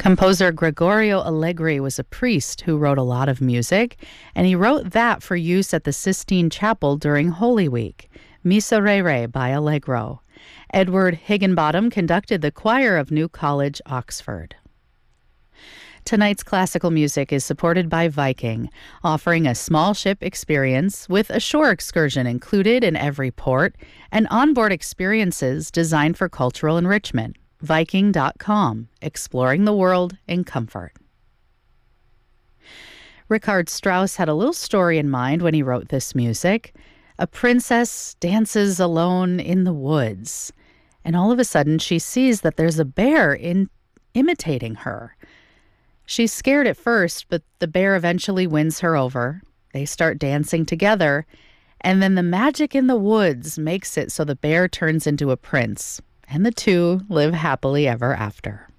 Composer Gregorio Allegri was a priest who wrote a lot of music, and he wrote that for use at the Sistine Chapel during Holy Week, Miserere by Allegro. Edward Higginbottom conducted the choir of New College, Oxford. Tonight's classical music is supported by Viking, offering a small ship experience with a shore excursion included in every port and onboard experiences designed for cultural enrichment. Viking.com, exploring the world in comfort. Richard Strauss had a little story in mind when he wrote this music. A princess dances alone in the woods, and all of a sudden she sees that there's a bear imitating her. She's scared at first, but the bear eventually wins her over. They start dancing together, and then the magic in the woods makes it so the bear turns into a prince, and the two live happily ever after.